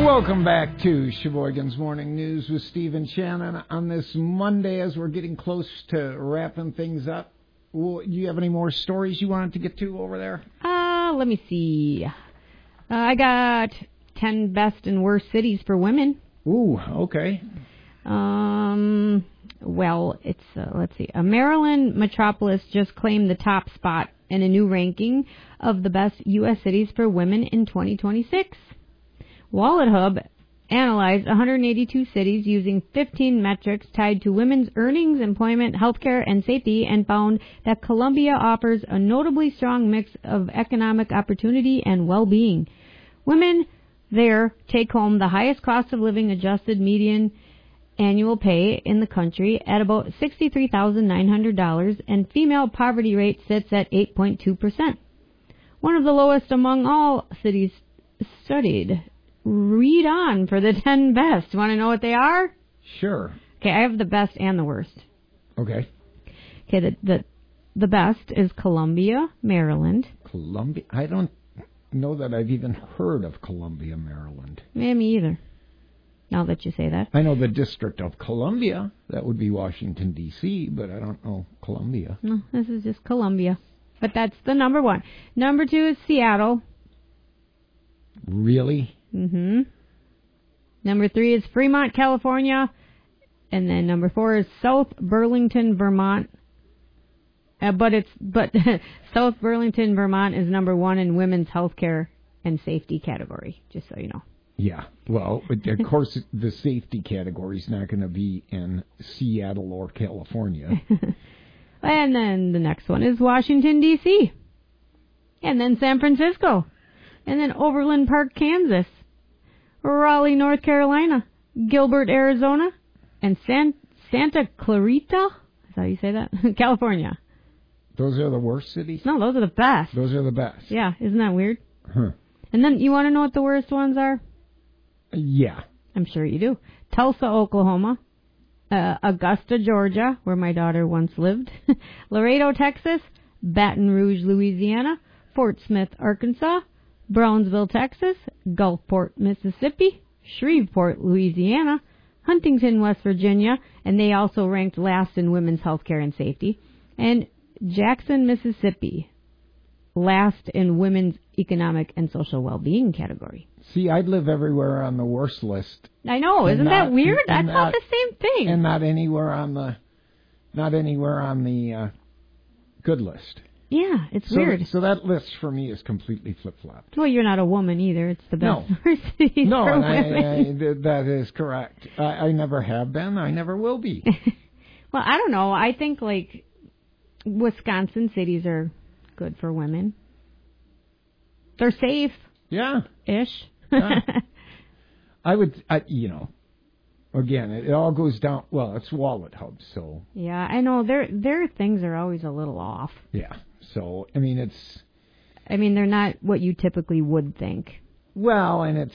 Welcome back to Sheboygan's Morning News with Steve and Shannon on this Monday as we're getting close to wrapping things up. Do you have any more stories you wanted to get to over there? Let me see. I got 10 best and worst cities for women. Ooh, okay. Well, it's, let's see. A Maryland metropolis just claimed the top spot in a new ranking of the best U.S. cities for women in 2026. Wallet Hub analyzed 182 cities using 15 metrics tied to women's earnings, employment, healthcare, and safety, and found that Columbia offers a notably strong mix of economic opportunity and well-being. Women there take home the highest cost of living adjusted median annual pay in the country at about $63,900, and female poverty rate sits at 8.2%. One of the lowest among all cities studied. Read on for the 10 best. Want to know what they are? Sure. Okay, I have the best and the worst. Okay. Okay, the best is Columbia, Maryland. Columbia? I don't know that I've even heard of Columbia, Maryland. Me either. Now that you say that. I know the District of Columbia. That would be Washington, D.C., but I don't know Columbia. No, this is just Columbia. But that's the number one. Number two is Seattle. Really? Mm-hmm. Number three is Fremont, California. And then number four is South Burlington, Vermont. But South Burlington, Vermont is number one in women's healthcare and safety category, just so you know. Yeah. Well, of course, the safety category is not going to be in Seattle or California. And then the next one is Washington, D.C. And then San Francisco. And then Overland Park, Kansas. Raleigh, North Carolina. Gilbert, Arizona. And Santa Clarita, is that how you say that? California. Those are the worst cities? No, those are the best. Those are the best. Yeah, isn't that weird? Huh. And then you want to know what the worst ones are? Yeah. I'm sure you do. Tulsa, Oklahoma. Augusta, Georgia, where my daughter once lived. Laredo, Texas. Baton Rouge, Louisiana. Fort Smith, Arkansas. Brownsville, Texas. Gulfport, Mississippi. Shreveport, Louisiana. Huntington, West Virginia. And they also ranked last in women's health care and safety. And Jackson, Mississippi, last in women's economic and social well-being category. See, I'd live everywhere on the worst list. I know, isn't that weird? I thought the same thing. And not anywhere on the good list. Yeah, it's weird. So that list for me is completely flip-flopped. Well, you're not a woman either. It's the best cities No, for and women. that is correct. I never have been. I never will be. Well, I don't know. I think, like, Wisconsin cities are good for women. They're safe. Yeah. Ish. Yeah. Again, it all goes down, well, it's Wallet Hub, so. Yeah, I know. Their things are always a little off. Yeah. So, I mean, they're not what you typically would think. Well, and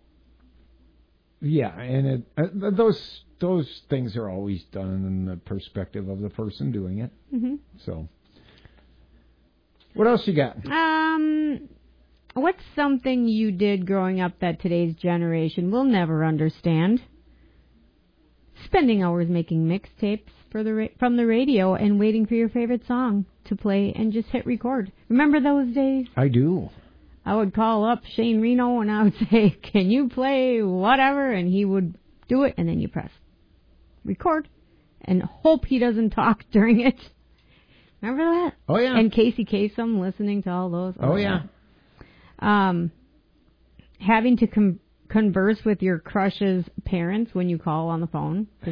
those things are always done in the perspective of the person doing it. Mm-hmm. So, what else you got? What's something you did growing up that today's generation will never understand? Spending hours making mixtapes from the radio and waiting for your favorite song to play and just hit record. Remember those days? I do. I would call up Shane Reno and I would say, "Can you play whatever?" And he would do it, and then you press record and hope he doesn't talk during it. Remember that? Oh, yeah. And Casey Kasem listening to all those. Oh, yeah. Having to converse with your crush's parents when you call on the phone.